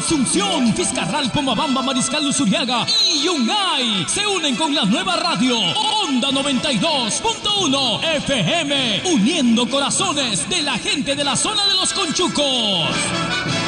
Asunción, Fiscarral, Pomabamba, Mariscal Luzuriaga y Yungay se unen con la nueva radio Onda 92.1 FM, uniendo corazones de la gente de la zona de los Conchucos.